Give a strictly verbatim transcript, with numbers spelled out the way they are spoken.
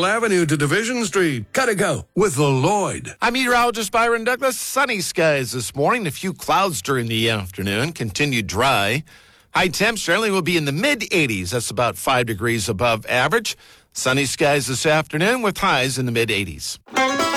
Central Avenue to Division Street. Gotta go with the Lloyd. I'm meteorologist Byron Douglas. Sunny skies this morning. A few clouds during the afternoon. Continued dry. High temps generally will be in the mid eighties. That's about five degrees above average. Sunny skies this afternoon with highs in the mid eighties.